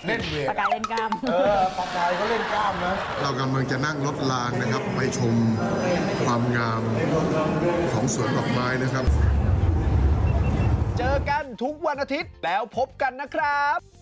เล่นเวทปากกายเล่นกล้ามปากกายเขาเล่นกล้ามนะเรากำลังจะนั่งรถรางนะครับไปชมความงามของสวนดอกไม้นะครับเจอกันทุกวันอาทิตย์แล้วพบกันนะครับ